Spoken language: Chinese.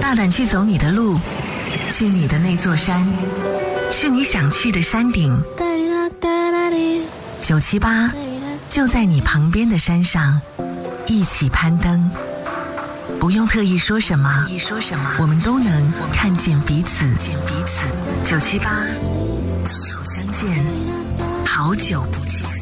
大胆去走你的路，去你的那座山，去你想去的山顶。978就在你旁边的山上，一起攀登。不用特意说什么，我们都能看见彼此。978，好相见，好久不见。